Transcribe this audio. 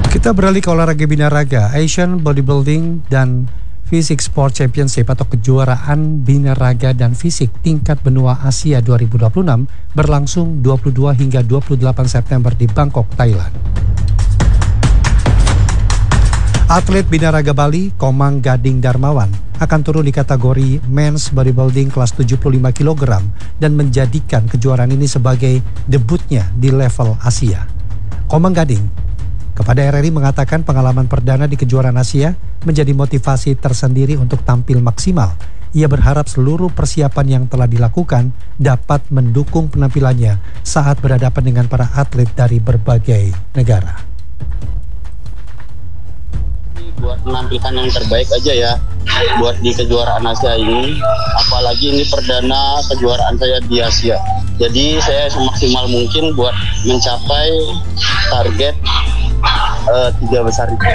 Kita beralih ke olahraga binaraga. Asian Bodybuilding dan Physique Sport Championship atau kejuaraan binaraga dan fisik tingkat benua Asia 2026 berlangsung 22 hingga 28 September di Bangkok, Thailand. Atlet binaraga Bali, Komang Gading Darmawan, akan turun di kategori Men's Bodybuilding kelas 75 kg dan menjadikan kejuaraan ini sebagai debutnya di level Asia. Komang Gading kepada RRI mengatakan pengalaman perdana di kejuaraan Asia menjadi motivasi tersendiri untuk tampil maksimal. Ia berharap seluruh persiapan yang telah dilakukan dapat mendukung penampilannya saat berhadapan dengan para atlet dari berbagai negara. Buat menampilkan yang terbaik aja ya buat di kejuaraan Asia ini, apalagi ini perdana kejuaraan saya di Asia, jadi saya semaksimal mungkin buat mencapai target 3 besar itu.